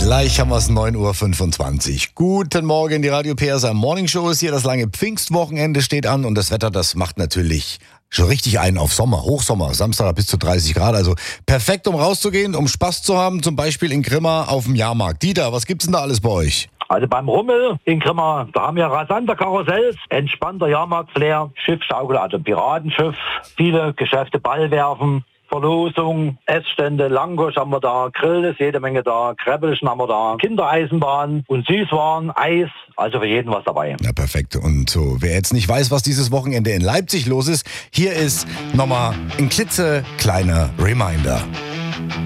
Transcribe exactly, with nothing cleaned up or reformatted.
Gleich haben wir es neun Uhr fünfundzwanzig. Guten Morgen, die Radio P S A Morning Show ist hier. Das lange Pfingstwochenende steht an und das Wetter, das macht natürlich schon richtig einen auf Sommer, Hochsommer. Samstag bis zu dreißig Grad, also perfekt, um rauszugehen, um Spaß zu haben, zum Beispiel in Grimma auf dem Jahrmarkt. Dieter, was gibt's denn da alles bei euch? Also beim Rummel in Grimma, da haben wir rasante Karussells, entspannter Jahrmarktflair, Schiffschaukel, also Piratenschiff, viele Geschäfte, Ballwerfen, Verlosung, Essstände, Langosch haben wir da, Grill ist jede Menge da, Kräppelchen haben wir da, Kindereisenbahn und Süßwaren, Eis, also für jeden was dabei. Ja, perfekt. Und so, wer jetzt nicht weiß, was dieses Wochenende in Leipzig los ist, hier ist nochmal ein klitzekleiner Reminder.